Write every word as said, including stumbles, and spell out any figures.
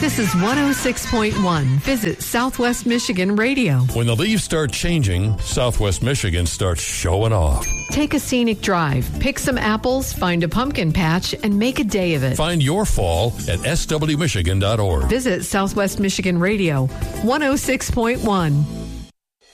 This is one oh six point one. Visit Southwest Michigan Radio. When the leaves start changing, Southwest Michigan starts showing off. Take a scenic drive, pick some apples, find a pumpkin patch, and make a day of it. Find your fall at s w michigan dot org. Visit Southwest Michigan Radio, one oh six point one.